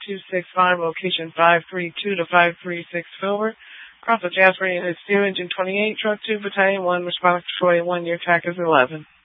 265, location 532 to 536 Filbert. Cross of Jasper Unit 2, Engine 28, Truck 2, Battalion 1, response Troy 1, your TAC is 11.